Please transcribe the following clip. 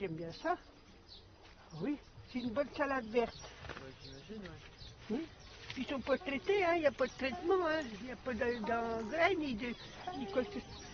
j'aime bien ça. Oui, c'est une bonne salade verte. Ouais, j'imagine, ouais. Oui. Ils sont pas traités, hein, il n'y a pas de traitement, hein. Il n'y a pas d'engrais ni de... ni quoi que ce soit.